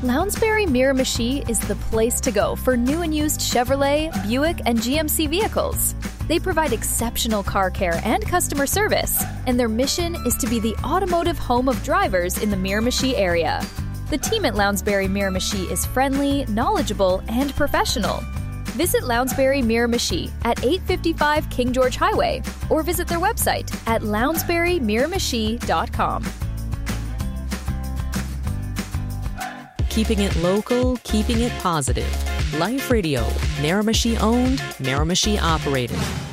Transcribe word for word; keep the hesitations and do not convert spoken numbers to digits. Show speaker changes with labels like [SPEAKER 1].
[SPEAKER 1] Lounsbury Miramichi is the place to go for new and used Chevrolet, Buick, and G M C vehicles. They provide exceptional car care and customer service, and their mission is to be the automotive home of drivers in the Miramichi area. The team at Lounsbury Miramichi is friendly, knowledgeable, and professional. Visit Lounsbury Miramichi at eight fifty-five King George Highway or visit their website at lounsbury miramichi dot com.
[SPEAKER 2] Keeping it local, keeping it positive. Life Radio, Miramichi owned, Miramichi operated.